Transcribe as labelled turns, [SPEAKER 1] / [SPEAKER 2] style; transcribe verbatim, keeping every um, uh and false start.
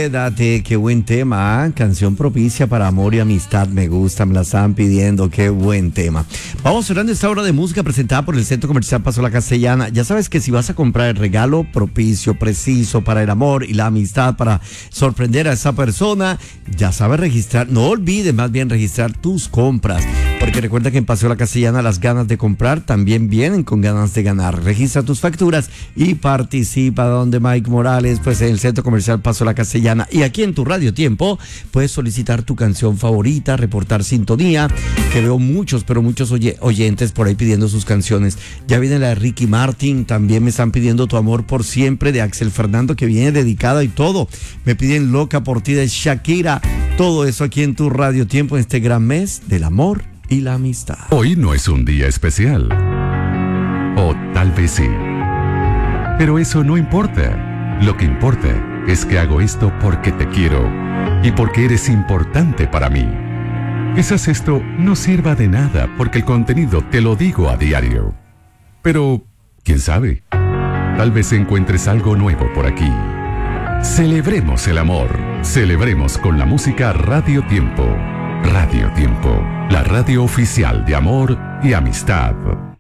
[SPEAKER 1] Quédate, qué buen tema, ¿eh? Canción propicia para amor y amistad, me gusta, me la están pidiendo, qué buen tema. Vamos cerrando esta hora de música presentada por el Centro Comercial Paso La Castellana. Ya sabes que si vas a comprar el regalo propicio, preciso para el amor y la amistad, para sorprender a esa persona, ya sabes registrar, no olvides más bien registrar tus compras, porque recuerda que en Paseo La Castellana las ganas de comprar también vienen con ganas de ganar. Registra tus facturas y participa donde Mike Morales, pues en el Centro Comercial Paso La Castellana. Y aquí en tu Radio Tiempo puedes solicitar tu canción favorita, reportar sintonía, que veo muchos, pero muchos oye, oyentes por ahí pidiendo sus canciones. Ya viene la de Ricky Martin, también me están pidiendo Tu Amor por Siempre de Axel Fernando, que viene dedicada y todo. Me piden Loca por Ti de Shakira. Todo eso aquí en tu Radio Tiempo en este gran mes del amor y la amistad.
[SPEAKER 2] Hoy no es un día especial. O tal vez sí. Pero eso no importa. Lo que importa es que hago esto porque te quiero y porque eres importante para mí. Quizás esto no sirva de nada porque el contenido te lo digo a diario. Pero, ¿quién sabe? Tal vez encuentres algo nuevo por aquí. Celebremos el amor. Celebremos con la música Radio Tiempo. Radio Tiempo, la radio oficial de amor y amistad.